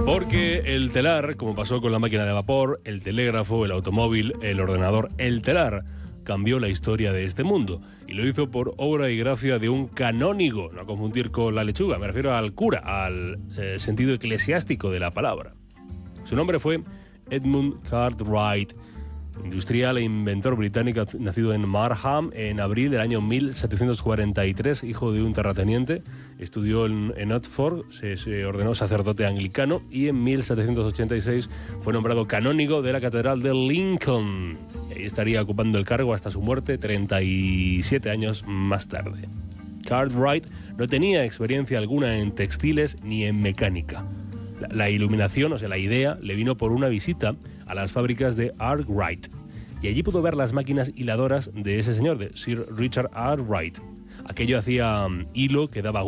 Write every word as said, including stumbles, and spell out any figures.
Porque el telar, como pasó con la máquina de vapor, el telégrafo, el automóvil, el ordenador, el telar cambió la historia de este mundo. Y lo hizo por obra y gracia de un canónigo, no a confundir con la lechuga, me refiero al cura, al eh, sentido eclesiástico de la palabra. Su nombre fue Edmund Cartwright, industrial e inventor británico nacido en Marham en abril del año mil setecientos cuarenta y tres, hijo de un terrateniente. Estudió en, en Oxford, se, se ordenó sacerdote anglicano y en mil setecientos ochenta y seis fue nombrado canónigo de la Catedral de Lincoln. Y ahí estaría ocupando el cargo hasta su muerte treinta y siete años más tarde. Cartwright no tenía experiencia alguna en textiles ni en mecánica. La, la iluminación, o sea, la idea, le vino por una visita a las fábricas de Arkwright. Y allí pudo ver las máquinas hiladoras de ese señor, de Sir Richard Arkwright. Aquello hacía um, hilo que daba